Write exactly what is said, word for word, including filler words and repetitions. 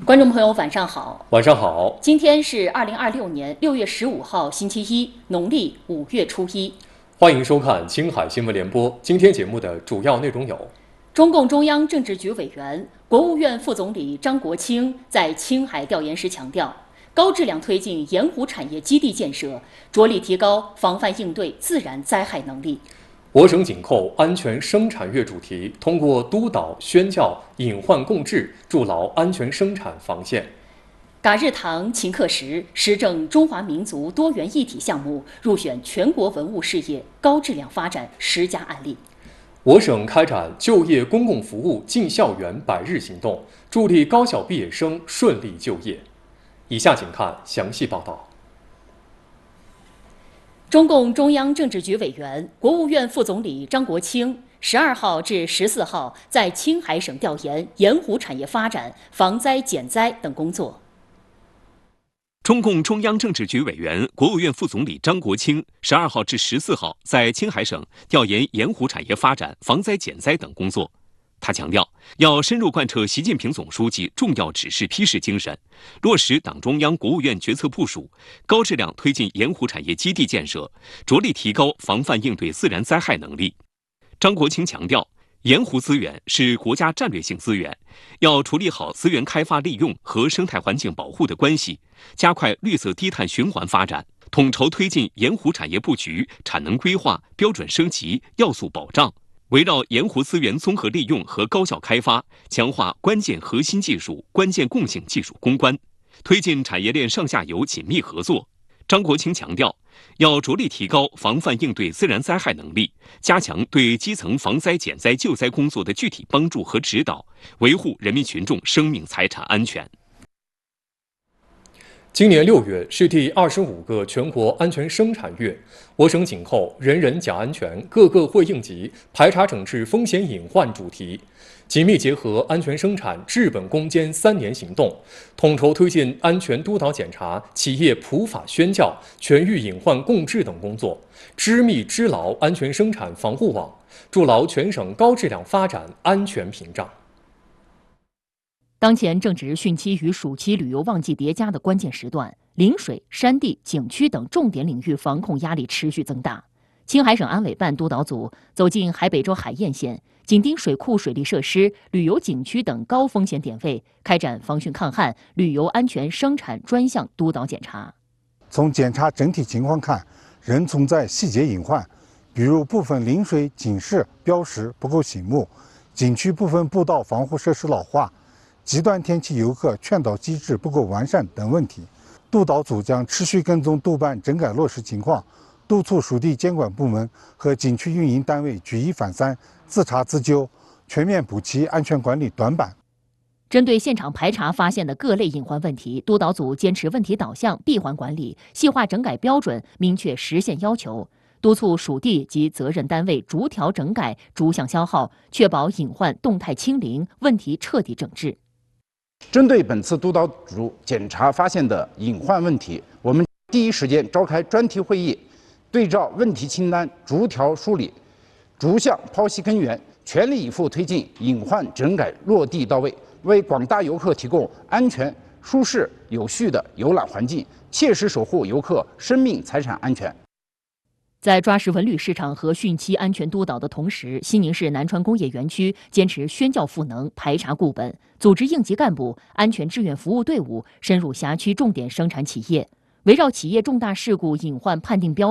观众朋友，晚上好。 晚上好。 今天是二零二六年六月十五号，星期一，农历五月初一。 欢迎收看青海新闻联播。今天节目的主要内容有： 中共中央政治局委员、国务院副总理张国清在青海调研时强调，高质量推进盐湖产业基地建设，着力提高防范应对自然灾害能力。 我省紧扣安全生产月主题，通过督导宣教、隐患共治，筑牢安全生产防线。 嘎日堂勤课时实证中华民族多元一体项目入选全国文物事业高质量发展十佳案例。 我省开展就业公共服务进校园百日行动，助力高校毕业生顺利就业。以下请看详细报道。 中共中央政治局委员、国务院副总理张国清十二号至十四号在青海省调研盐湖产业发展、防灾减灾等工作。 中共中央政治局委员、国务院副总理张国清十二号至十四号在青海省调研盐湖产业发展、防灾减灾等工作。他强调，要深入贯彻习近平总书记重要指示批示精神，落实党中央、国务院决策部署，高质量推进盐湖产业基地建设，着力提高防范应对自然灾害能力。张国清强调，盐湖资源是国家战略性资源，要处理好资源开发利用和生态环境保护的关系，加快绿色低碳循环发展，统筹推进盐湖产业布局、产能规划、标准升级、要素保障。围绕盐湖资源综合利用和高效开发，强化关键核心技术、关键共性技术攻关，推进产业链上下游紧密合作。张国清强调，要着力提高防范应对自然灾害能力，加强对基层防灾减灾救灾工作的具体帮助和指导，维护人民群众生命财产安全。 今年六月是第二十五个全国安全生产月，我省紧扣人人讲安全、个个会应急、排查整治风险隐患主题，紧密结合安全生产治本攻坚三年行动，统筹推进安全督导检查、企业普法宣教、全域隐患共治等工作，织密织牢安全生产防护网，筑牢全省高质量发展安全屏障。 当前正值汛期与暑期旅游旺季叠加的关键时段，临水、山地、景区等重点领域防控压力持续增大。青海省安委办督导组走进海北州海晏县，紧盯水库、水利设施、旅游景区等高风险点位，开展防汛抗旱、旅游安全生产专项督导检查。 从检查整体情况看，仍存在细节隐患，比如部分临水警示标识不够醒目，景区部分步道防护设施老化，极端天气游客劝导机制不够完善等问题。督导组将持续跟踪督办整改落实情况，督促属地监管部门和景区运营单位举一反三，自查自纠，全面补齐安全管理短板。 针对现场排查发现的各类隐患问题，督导组坚持问题导向、闭环管理，细化整改标准，明确实现要求，督促属地及责任单位逐条整改、逐项消耗，确保隐患动态清零，问题彻底整治。 针对本次督导组检查发现的隐患问题，我们第一时间召开专题会议，对照问题清单逐条梳理，逐项剖析根源，全力以赴推进隐患整改落地到位，为广大游客提供安全、舒适、有序的游览环境，切实守护游客生命财产安全。 在抓实文旅市场和汛期安全督导的同时，西宁市南川工业园区坚持宣教赋能、排查固本，组织应急干部、安全志愿服务队伍深入辖区重点生产企业，围绕企业重大事故隐患判定标